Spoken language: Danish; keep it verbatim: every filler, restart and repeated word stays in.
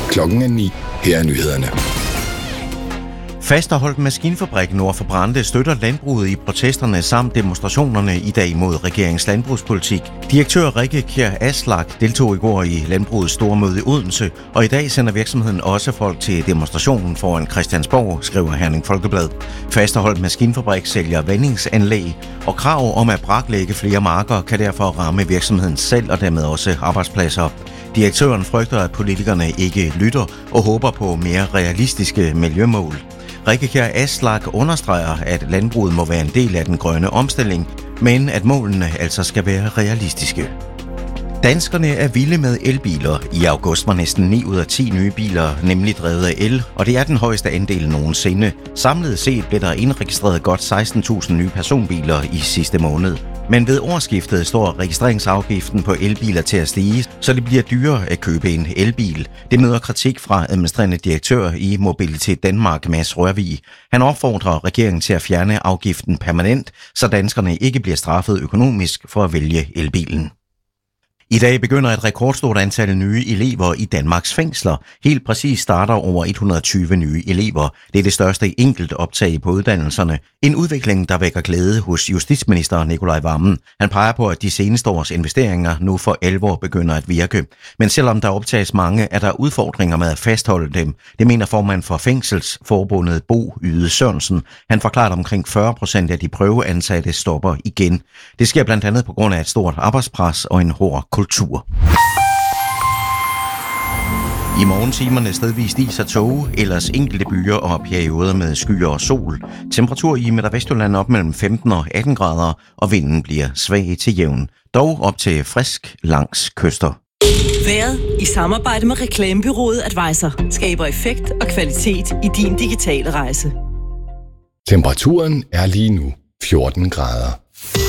Klokken er ni. Her er nyhederne. Fasterholdt maskinfabrik nord for Brande støtter landbruget i protesterne samt demonstrationerne i dag mod regeringens landbrugspolitik. Direktør Rikke Kjær Aslak deltog i går i landbrugets store møde i Odense, og i dag sender virksomheden også folk til demonstrationen foran Christiansborg, skriver Herning Folkeblad. Fasterholdt maskinfabrik sælger vandingsanlæg, og krav om at braklægge flere marker kan derfor ramme virksomheden selv og dermed også arbejdspladser. Direktøren frygter, at politikerne ikke lytter og håber på mere realistiske miljømål. Rikke Kjær Aslak understreger, at landbruget må være en del af den grønne omstilling, men at målene altså skal være realistiske. Danskerne er vilde med elbiler. I august var næsten ni ud af ti nye biler nemlig drevet af el, og det er den højeste andel nogensinde. Samlet set blev der indregistreret godt seksten tusind nye personbiler i sidste måned. Men ved årsskiftet står registreringsafgiften på elbiler til at stige, så det bliver dyrere at købe en elbil. Det møder kritik fra administrerende direktør i Mobilitet Danmark, Mads Rørvig. Han opfordrer regeringen til at fjerne afgiften permanent, så danskerne ikke bliver straffet økonomisk for at vælge elbilen. I dag begynder et rekordstort antal nye elever i Danmarks fængsler. Helt præcis starter over et hundrede og tyve nye elever. Det er det største enkelt optag på uddannelserne. En udvikling, der vækker glæde hos justitsminister Nicolai Wammen. Han peger på, at de seneste års investeringer nu for alvor begynder at virke. Men selvom der optages mange, er der udfordringer med at fastholde dem. Det mener formand for Fængselsforbundet Bo Yde Sørensen. Han forklarer, at omkring fyrre procent af de prøveansatte stopper igen. Det sker blandt andet på grund af et stort arbejdspres og en hård kultur. I morgentimerne stedvist is og tåge, ellers enkelte byer og perioder med skyer og sol. Temperatur i Midt- og Vestjylland op mellem femten og atten grader, og vinden bliver svag til jævn. Dog op til frisk langs kyster. Været i samarbejde med reklamebureauet Advisor skaber effekt og kvalitet i din digitale rejse. Temperaturen er lige nu fjorten grader.